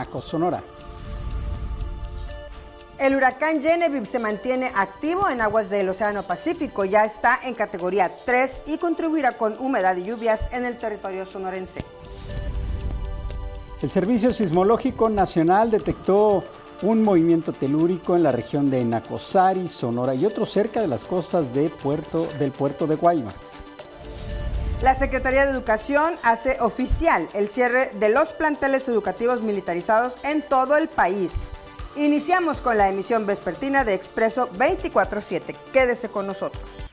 Naco, Sonora. El huracán Genevieve se mantiene activo en aguas del Océano Pacífico, ya está en categoría 3 y contribuirá con humedad y lluvias en el territorio sonorense. El Servicio Sismológico Nacional detectó un movimiento telúrico en la región de Nacosari, Sonora y otro cerca de las costas del puerto de Guaymas. La Secretaría de Educación hace oficial el cierre de los planteles educativos militarizados en todo el país. Iniciamos con la emisión vespertina de Expreso 24/7. Quédese con nosotros.